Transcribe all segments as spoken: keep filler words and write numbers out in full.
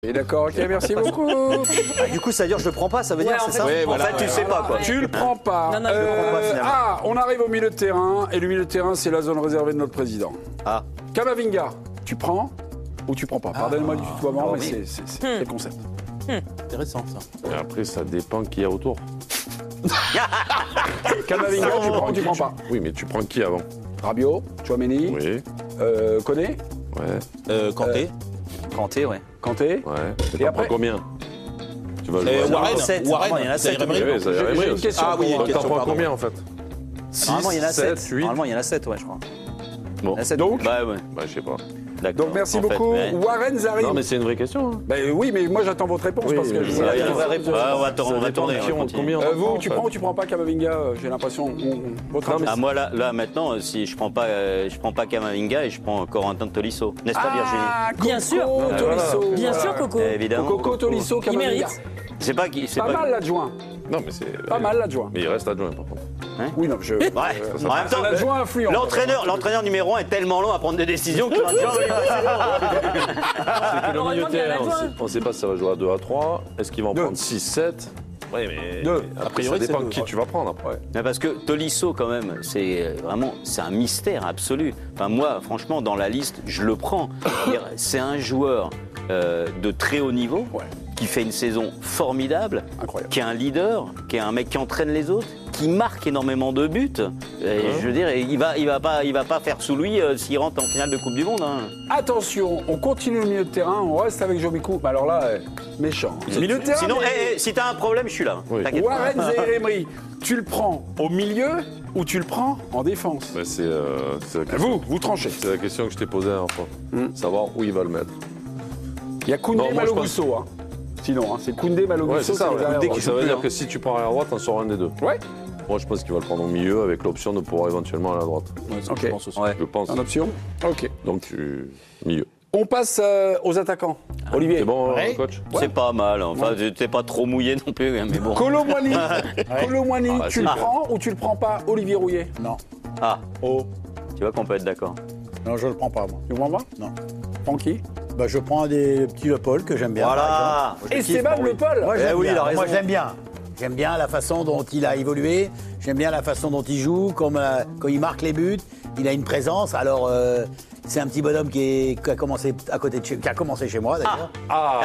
Et d'accord, ok, merci beaucoup. Ah, du coup, ça veut dire je le prends pas, ça veut Ouais, dire, en c'est fait, ça ouais, En voilà, fait, tu ouais, sais voilà. pas, quoi. Tu le prends pas. Non, non, je le prends pas, finalement. Ah, on arrive au milieu de terrain, et le milieu de terrain, c'est la zone réservée de notre président. Ah. Kamavinga, tu prends ou tu prends pas? Pardonnez-moi du tutoiement, ah, mais oui. c'est c'est- c'est- c'est le concept. Intéressant ça. Et après, ça dépend qui y a autour. Kamavinga, tu prends ou tu prends pas? Oui, mais tu prends qui avant? Rabiot, Chouameni, Oui, euh, Koné, ouais, Euh, Kanté. Kanté, ouais. Kanté. ouais. Et Et après après combien? Tu vas Euh, jouer à Warren, sept. Warren, Normalement, il y en a sept. Zaire Emery. Oui, ça y J'ai arrive j'ai une aussi. question Ah oui, pour il y a moi. une Donc t'en question, prends pardon. combien en fait? Normalement, il y en a sept, sept. huit. Normalement, il y en a sept, ouais, je crois. Bon, Il y en a sept. Donc, Bah ouais, bah je sais pas. d'accord. donc merci En fait, beaucoup. mais- Warren Zari. Non, mais c'est une vraie question. hein. Ben oui, mais moi j'attends votre réponse Oui, parce que oui, je oui. vous la Ah, il y a donne. une vraie réponse. Ah, on va tourner, on va tourner, on va continuer. Combien on Euh, en vous, prend, tu en prends fait ou tu prends pas Kamavinga? euh, J'ai l'impression. on- on- Votre Non, avis. mais Ah, moi là, là maintenant, euh, si je prends pas, euh, je prends pas Kamavinga et je prends Corentin Tolisso, n'est-ce pas Virginie? Ah, Bien sûr. Coco Ah, Tolisso. voilà. Bien Voilà. sûr, Coco. Eh, Évidemment. Coco Tolisso, Il Kamavinga. mérite. C'est pas qui, c'est Pas mal l'adjoint. Non, mais c'est. Pas mal l'adjoint. Mais il reste adjoint par contre. Oui, non, je. Ouais. Euh, En même temps, un adjoint influent. l'entraîneur, l'entraîneur numéro un est tellement long à prendre des décisions que l'adjoint, il va passer devant. C'est que le Heureusement milieu de qu'il y a terrain, on l'adjoint. sait- on sait pas si ça va jouer à deux à trois. Est-ce qu'ils vont en Deux. prendre six sept? Oui, mais. Deux. Après, A priori, ça dépend c'est deux. qui tu vas prendre après. Mais parce que Tolisso, quand même, c'est euh, vraiment, c'est un mystère absolu. Enfin, moi, franchement, dans la liste, je le prends. C'est-à-dire, C'est un joueur euh, de très haut niveau, Ouais. qui fait une saison formidable, Incroyable. qui est un leader, qui est un mec qui entraîne les autres, qui marque énormément de buts. Et je veux dire, il va, il va pas, il va pas faire sous lui euh, s'il rentre en finale de Coupe du Monde. Hein. Attention, on continue le milieu de terrain, on reste avec Jomikou. Bah alors là, euh, méchant. Milieu de terrain. Sinon, mais- eh, eh, si t'as un problème, je suis là. Oui. T'inquiète pas. Warren Zaïre-Emery, tu le prends au milieu ou tu le prends en défense? Mais c'est. euh, c'est la question- Vous, vous tranchez. C'est la question que je t'ai posée la dernière fois. Hmm. Savoir où il va le mettre. Il y a Koundé Bon, moi, je Malo-Gusso. Hein. Sinon, hein, c'est Koundé Malo-Gusso. Ouais, c'est ça. les ouais. arrières Dès droits. qu'il- Ça veut dire que si tu prends à la droite, t'en sors un des deux. Ouais, Moi, je pense qu'il va le prendre au milieu avec l'option de pouvoir éventuellement à la droite. ok. Je pense aussi. Ouais. Je pense. En option. Ok. Donc, tu. Milieu. On passe euh, aux attaquants. Olivier. C'est bon, Ouais. coach? C'est pas mal. Enfin, t'es pas trop mouillé non plus, hein, mais bon. Kolo Muani. Kolo Muani, Ah, tu si. le prends ou tu le prends pas? Olivier Rouillet. Non. Ah, Oh. tu vois qu'on peut être d'accord. Non, je le prends pas, moi. Tu le prends pas? Non. Prends qui? Bah, je prends des petits Le Paul que j'aime bien. par Voilà. Esteban Le Paul. Moi, Eh j'aime oui, bien. il a raison. Moi, j'aime bien. J'aime bien la façon dont il a évolué. J'aime bien la façon dont il joue. Comme, euh, quand il marque les buts, il a une présence. Alors, euh, c'est un petit bonhomme qui, est- qui a commencé à côté de chez, qui a commencé chez moi d'ailleurs. Ah,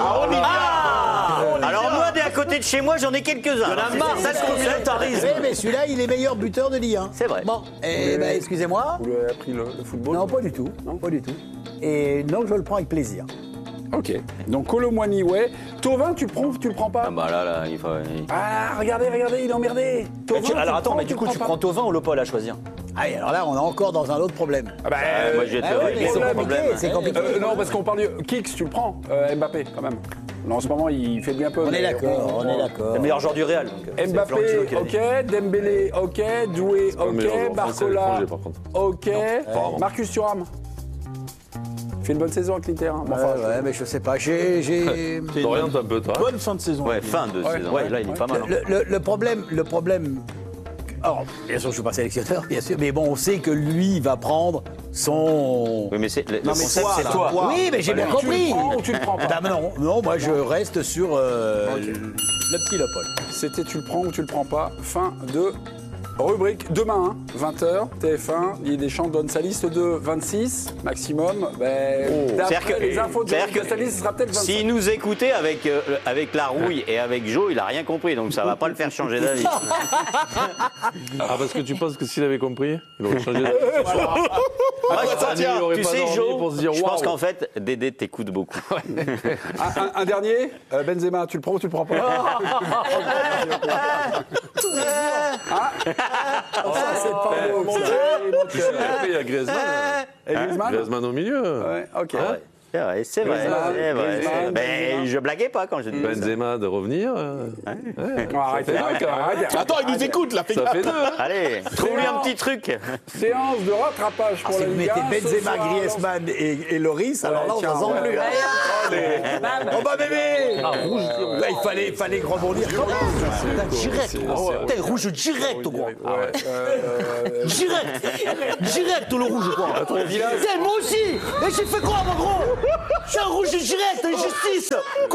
Alors moi, dès à côté de chez moi, j'en ai quelques-uns. C'est ça le communautarisme. Oui, mais celui-là, il est meilleur buteur de Ligue un. C'est vrai. Bon, et ben, excusez-moi. Vous lui avez appris le, le football? Non, pas du tout. Non, pas du tout. Et non, je le prends avec plaisir. Ok. Donc Kolo Muani, ouais. Thauvin, tu le prends ou tu le prends pas? Ah bah là, là, il faut... il- Ah, regardez, regardez, il est emmerdé. Thauvin, Mais tu- tu alors le attends, prends mais ou du coup, le tu prends prends Thauvin ou Le Paul à choisir? Ah, et alors là, on est encore dans un autre problème. Ah bah, Ah, moi, j'ai Ah été ouais, avec mais les c'est autres compliqué, problèmes. c'est compliqué. Euh, non, parce qu'on parle du Kicks, tu le prends. Euh, Mbappé, quand même. Là, en ce moment, il fait bien peu. On mais est d'accord, on est d'accord. Le meilleur joueur du Real. donc, euh, c'est Mbappé, Florentino qui l'a dit. ok. Dembélé, ok. Doué, pas le meilleur ok. joueur français à Barcola, l'étranger, par contre. ok. apparemment. Marcus Thuram. Il fait une bonne saison avec l'Inter. Hein. Bon, Ouais, enfin, ouais, mais je sais pas. J'ai, j'ai... T'orientes un peu, toi. bonne fin de saison. Ouais, fin de Ouais. saison. Ouais, là, il est pas mal. hein. Le, le- le problème, le problème. Alors, bien sûr, je suis pas sélectionneur, bien sûr, mais bon, on sait que lui il va prendre son. Oui, mais c'est le, le Non, mais concept, toi, c'est là, toi. toi. Oui, mais j'ai bien tu le compris. prends ou tu le prends pas? Ah, mais non, non, moi je reste sur euh, le, le petit Le Paul. C'était tu le prends ou tu le prends pas. Fin de rubrique. Demain, hein, vingt heures, T F un, Didier Deschamps donne sa liste de vingt-six maximum. Ben, C'est-à-dire d'après que- les infos de c'est-à-dire Jean-Luc que Castaldi, ce sera peut-être vingt-cinq. S'il nous écoutait avec, euh, avec la rouille et avec Joe, il a rien compris, donc ça va pas le faire changer d'avis. Ah, parce que tu penses que s'il avait compris, il aurait changé d'avis. Moi, je pense- il aurait tu pas sais, dormi Joe, pour se dire, je pense waouh. qu'en fait, Dédé t'écoute beaucoup. Un, un- un dernier, euh, Benzema, tu le prends ou tu le prends pas? Ah, ça, c'est pas beau. Mon Dieu, mon Tu Dieu. sais, après, il y a Griezmann. Et Griezmann? Griezmann au milieu. Ouais, ok. C'est vrai, c'est vrai, Griezmann, c'est vrai. Griezmann, Mais Griezmann. mais je blaguais pas quand je dis ça. Benzema de revenir. euh, ouais, Non, arrêtez, ça fait arrêtez, deux, quand même. arrêtez. Attends, il nous écoute, là, fais Ça gaffe. fait deux. hein. Allez, trouve-lui un petit truc. Séance de rattrapage pour Si la vous Liga. mettez ce Benzema, soir, Griezmann et, et Loris, alors là, on tiens, va s'en ouais. plus. Allez. Oh bah bébé Là, il fallait, fallait rebondir quand même. Direct, gros. Putain, rouge direct, gros. Ouais, euh, Direct. Direct, le rouge, quoi. Putain, moi aussi. Et j'ai fait quoi, mon gros? Je suis un rouge direct, injustice.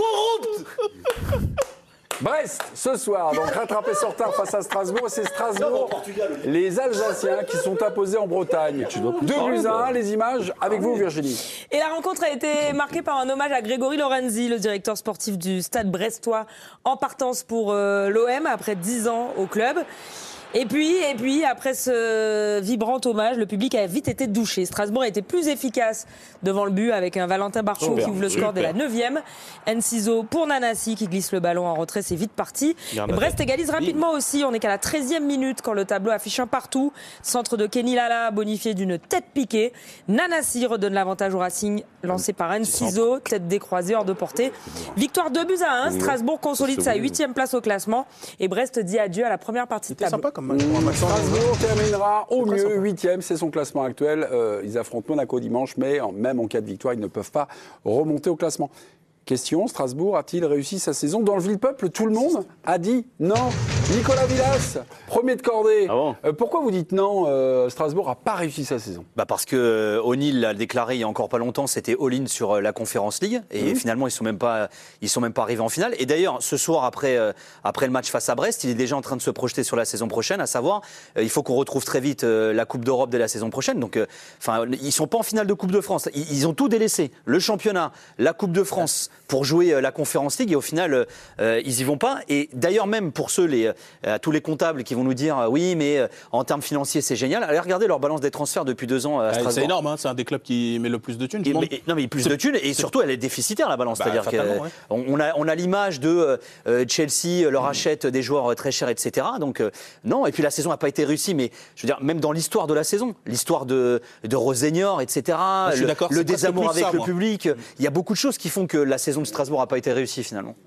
Corrupte. Brest, ce soir, donc rattrapé sur retard face à Strasbourg, c'est Strasbourg, les Alsaciens qui sont imposés en Bretagne. Deux buts à un, les images avec vous Virginie. Et la rencontre a été marquée par un hommage à Grégory Lorenzi, le directeur sportif du Stade brestois, en partance pour euh, l'O M après dix ans au club. Et puis, et puis, après ce vibrant hommage, le public a vite été douché. Strasbourg a été plus efficace devant le but avec un Valentin Barchot Super, qui ouvre le score dès la super. neuvième. Enciso pour Nanassi qui glisse le ballon en retrait, c'est vite parti. Et Brest égalise rapidement aussi. On est qu'à la treizième minute quand le tableau affiche un partout. Centre de Kenny Lala bonifié d'une tête piquée. Nanassi redonne l'avantage au Racing lancé par Enciso. Tête décroisée hors de portée. Victoire deux buts à un. Strasbourg consolide sa huitième place au classement. Et Brest dit adieu à la première partie de C'était tableau. sympa comme match pour un match. Strasbourg terminera au mieux huitième, c'est son classement actuel. Euh, ils affrontent Monaco dimanche, mais en- même en cas de victoire, ils ne peuvent pas remonter au classement. Question, Strasbourg a-t-il réussi sa saison? Dans le Ville-Peuple, tout le monde a dit non. Nicolas Villas, premier de cordée. Ah bon Euh, pourquoi vous dites non? euh, Strasbourg n'a pas réussi sa saison. Bah parce que euh, O'Neill l'a déclaré il y a encore pas longtemps, c'était all-in sur euh, la Conference League et Mmh. finalement ils sont même pas ils sont même pas arrivés en finale. Et d'ailleurs ce soir après euh, après le match face à Brest, il est déjà en train de se projeter sur la saison prochaine, à savoir euh, il faut qu'on retrouve très vite euh, la Coupe d'Europe dès la saison prochaine. Donc enfin ils sont pas en finale de Coupe de France, ils, ils ont tout délaissé, le championnat, la Coupe de France pour jouer euh, la Conference League et au final euh, ils y vont pas. Et d'ailleurs même pour ceux les euh, tous les comptables qui vont nous dire euh, oui mais euh, en termes financiers c'est génial. Allez regarder leur balance des transferts depuis deux ans à Ah, Strasbourg. c'est énorme, hein, c'est un des clubs qui met le plus de thunes. du Et- monde. mais- non mais plus de thunes et surtout elle est déficitaire la balance, Bah, c'est-à-dire fatalement, ouais. qu'on on a on a l'image de euh, Chelsea leur achète des joueurs euh, très chers et cetera. Donc euh, non, et puis la saison n'a pas été réussie, mais je veux dire même dans l'histoire de la saison, l'histoire de de Roseignior et cetera. Je suis le d'accord, le c'est presque désamour plus avec ça, le moi. public, il y a beaucoup de choses qui font que la saison de Strasbourg n'a pas été réussie finalement.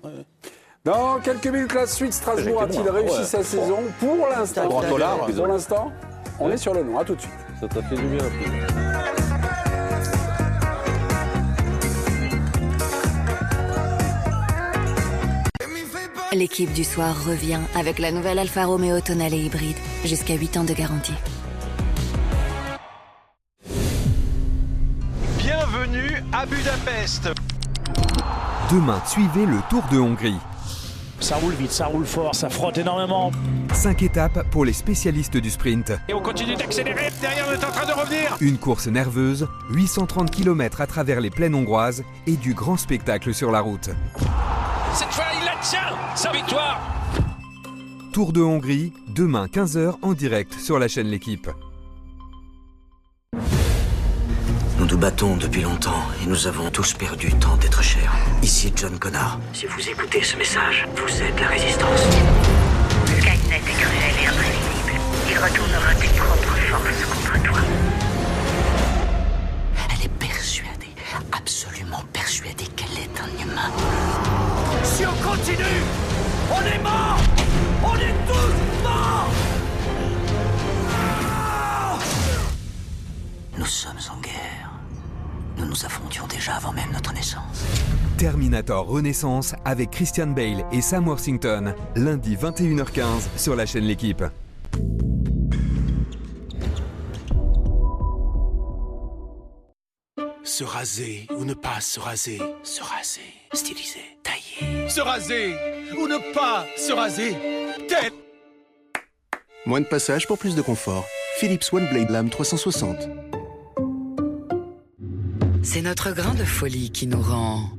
Dans quelques minutes, la suite, Strasbourg a-t-il réussi Ouais. sa saison? Pour l'instant, Grand dollar. pour l'instant, on est sur le nom. À tout de suite. Ça t'a fait du bien. un peu. L'équipe du soir revient avec la nouvelle Alfa Romeo Tonale hybride. Jusqu'à huit ans de garantie. Bienvenue à Budapest. Demain, suivez le Tour de Hongrie. Ça roule vite, ça roule fort, ça frotte énormément. Cinq étapes pour les spécialistes du sprint. Et on continue d'accélérer. Derrière, on est en train de revenir. Une course nerveuse, huit cent trente kilomètres à travers les plaines hongroises et du grand spectacle sur la route. Cette fois, il la tient. Sa victoire. Tour de Hongrie, demain quinze heures en direct sur la chaîne L'Équipe. Nous nous battons depuis longtemps et nous avons tous perdu tant d'êtres chers. Ici John Connor. Si vous écoutez ce message, vous êtes la résistance. Skynet est cruel et imprévisible. Il retournera tes propres forces contre toi. Elle est persuadée, absolument persuadée qu'elle est un humain. Si on continue, on est mort. On est tous morts. Nous sommes en guerre. Nous nous affrontions déjà avant même notre naissance. Terminator Renaissance avec Christian Bale et Sam Worthington, lundi vingt et une heures quinze sur la chaîne L'Équipe. Se raser ou ne pas se raser. Se raser, styliser, tailler. Se raser ou ne pas se raser. Tête. Moins de passage pour plus de confort. Philips OneBlade Lame trois cent soixante. C'est notre grain de folie qui nous rend